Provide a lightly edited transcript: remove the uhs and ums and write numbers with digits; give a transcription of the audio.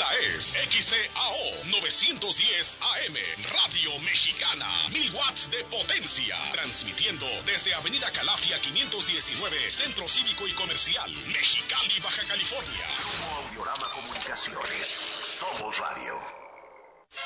Esta es XCAO 910 AM, Radio Mexicana, 1000 watts de potencia, transmitiendo desde Avenida Calafia 519, Centro Cívico y Comercial, Mexicali, Baja California. Grupo Audiorama Comunicaciones, somos radio.